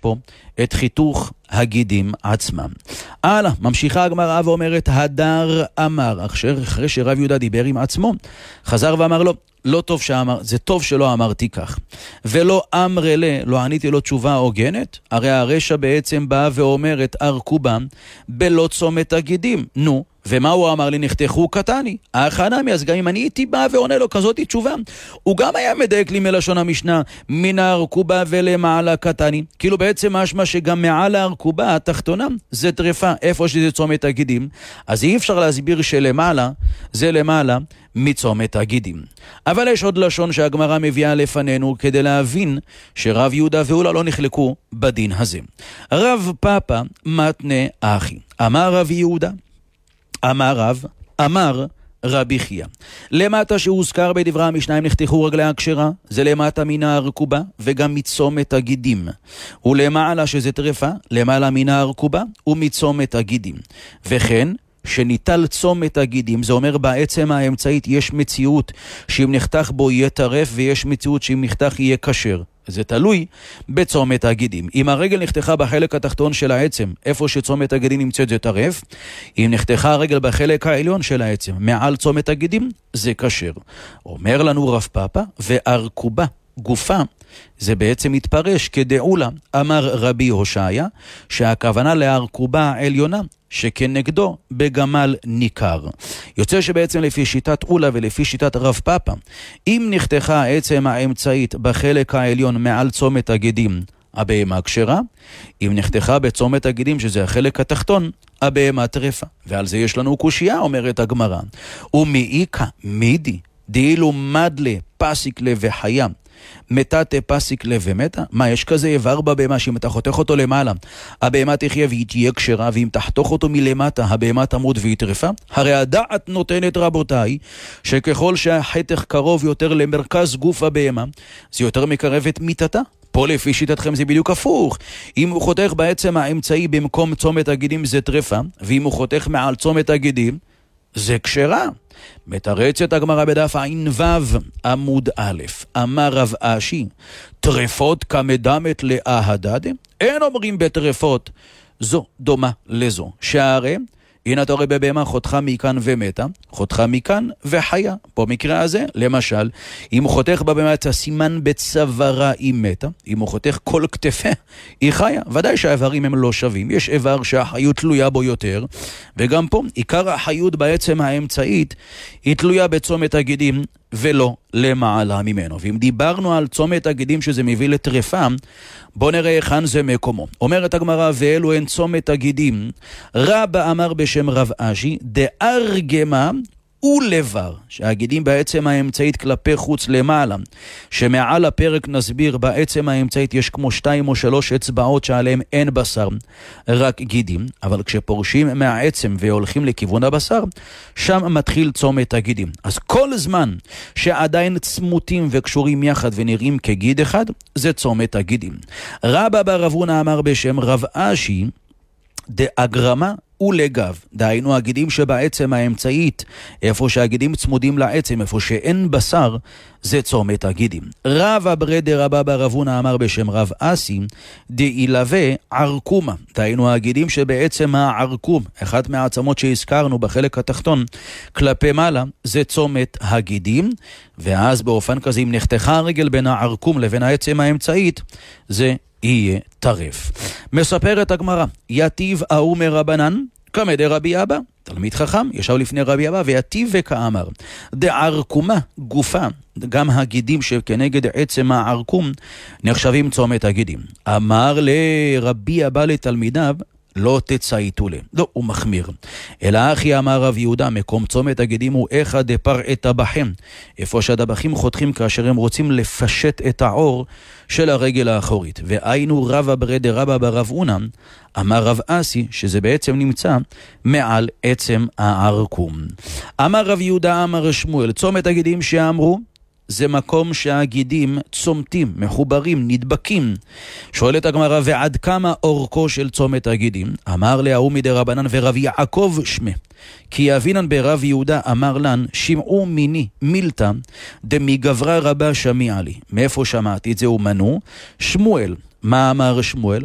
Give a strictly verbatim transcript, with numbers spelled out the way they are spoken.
פה את חיתוך הגידים עצמם. הלאה, ממשיכה הגמרא ואומרת, הדר אמר, אחרי שרב יהודה דיבר עם עצמו, חזר ואמר לו, לא טוב שאמר, זה טוב שלא אמרתי כך. ולא אמר לה, לא עניתי לו תשובה הוגנת, הרי הרשע בעצם בא ואומרת, ארכובם בלא צומת הגידים. נו, ומה הוא אמר לי? נחתכו קטני. האחנמי, אז גם אם אני הייתי בא ועונה לו כזאת תשובה, הוא גם היה מדייק לי מלשון המשנה, מן הארכובה ולמעלה קטני. כאילו בעצם משמע שגם מעל הארכובה התחתונה זה טרפה, איפה שזה צומת הגידים. אז אי אפשר להסביר שלמעלה זה למעלה מצומת הגידים. אבל יש עוד לשון שהגמרא מביאה לפנינו כדי להבין שרב יהודה ואולה לא נחלקו בדין הזה. רב פאפה מתנה אחי. אמר רב יהודה, אמר רב, אמר רבי חייא. למטה שהוזכר בדברי המשנה, אם נחתכו רגלי הכשרה, זה למטה מן הארכובה וגם מצומת הגידים. ולמעלה שזה טרפה, למעלה מן הארכובה ומצומת הגידים. וכן, שניטל צומת הגידים, זה אומר בעצם האמצעית יש מציאות שאם נחתך בו יהיה טרף, ויש מציאות שאם נחתך יהיה כשר. זה תלוי בצומת הגידים. אם הרגל נחתכה בחלק התחתון של העצם, איפה שצומת הגידים נמצאת זה טרף, אם נחתכה הרגל בחלק העליון של העצם, מעל צומת הגידים, זה כשר. אומר לנו רב פאפה, וארכובה, גופה, זה בעצם מתפרש כדעולה. אמר רבי הושעיה, שהכוונה לארכובה העליונה, שכנגדו בגמל ניכר. יוצא שבעצם לפי שיטת אולה ולפי שיטת רב פאפה, אם נחתכה העצם האמצעית בחלק העליון מעל צומת הגידים, הבהמה כשרה, אם נחתכה בצומת הגידים שזה החלק התחתון, הבהמה טרפה. ועל זה יש לנו קושיה, אומרת הגמרא. ומאיקה מידי דאילו מדלה פסיק לב וחיה, מתת פסיק לב ומתה? מה, יש כזה איבר בבהמה שאם אתה חותך אותו למעלה, הבהמה תחיה והיא תהיה כשרה, ואם תחתוך אותו מלמטה, הבהמה תמות והיא טרפה? הרי הדעת נותנת רבותיי, שככל שהחתך קרוב יותר למרכז גוף הבהמה, זה יותר מקרב את מיתתה. פה לפי שיטתכם זה בדיוק הפוך. אם הוא חותך בעצם האמצעי במקום צומת הגידים זה טרפה, ואם הוא חותך מעל צומת הגידים, זה כשרה. מתרצת הגמרא בדף עין וו עמוד א', אמר רב אשי, טרפות כמדמת לאהדד, אין אומרים בטרפות זו דומה לזו, שהרי הנה אתה רואה בבהמה חותכה מכאן ומתה, חותכה מכאן וחיה. פה מקרה הזה, למשל, אם הוא חותך בבהמה את הסימן בצווארה היא מתה, אם הוא חותך כל כתפה היא חיה. ודאי שהאיברים הם לא שווים, יש איבר שהחיות תלויה בו יותר, וגם פה עיקר החיות בעצם האמצעית היא תלויה בצומת הגידים ולא למעלה ממנו. ואם דיברנו על צומת הגידים שזה מביא לטרפה, בוא נראה היכן זה מקומו. אומרת הגמרא, ואלו הן צומת הגידים, רבא אמר בשם רב אשי, דארגמה ולבר, שהגידים בעצם האמצעית כלפי חוץ למעלה, שמעל הפרק נסביר בעצם האמצעית יש כמו שתיים או שלוש אצבעות שעליהם אין בשר, רק גידים, אבל כשפורשים מהעצם והולכים לכיוון הבשר, שם מתחיל צומת הגידים. אז כל זמן שעדיין צמותים וקשורים יחד ונראים כגיד אחד, זה צומת הגידים. רבא בר אבונה אמר בשם רב אשי, דאגרמה ולגב, דהיינו הגידים שבעצם האמצעית, איפה שהגידים צמודים לעצם, איפה שאין בשר, זה צומת הגידים. רב אברדר רבא בר אבונה אמר בשם רב אסי, דאילווה ערקומה, דהיינו הגידים שבעצם הערקום, אחת מהעצמות שהזכרנו בחלק התחתון, כלפי מעלה, זה צומת הגידים, ואז באופן כזה, אם נחתכה הרגל בין הערקום לבין העצם האמצעית, זה יהיה טרף. מספרת הגמרא, יתיב ההוא מרבנן כמדי רבי אבא, תלמיד חכם, ישב לפני רבי אבא ויתיב וכאמר, דערקומה גופה, גם הגידים שכנגד עצם הערקום נחשבים צומת הגידים. אמר לרבי אבא לתלמידיו, לא תצייתו להם. לא, הוא מחמיר. אלא אחי אמר רב יהודה, מקום צומת הגידים הוא איכה דפר את הבחם. איפה שהדבחים חותכים כאשר הם רוצים לפשט את העור של הרגל האחורית. והיינו רב אברדר רבא בר אבונה, אמר רב אסי, שזה בעצם נמצא מעל עצם הערקום. אמר רב יהודה אמר שמואל, צומת הגידים שאמרו, זה מקום שהגידים צומתים, מחוברים, נדבקים. שואלת הגמרא, ועד כמה אורכו של צומת הגידים? אמר להוא מדרבנן ורב יעקב שמה. כי יבינן ברב יהודה אמר לן, שמעו מיני מילתא דמגברא רבה שמיע לי. מאיפה שמעתי את זה? ומנו שמואל. מה אמר שמואל?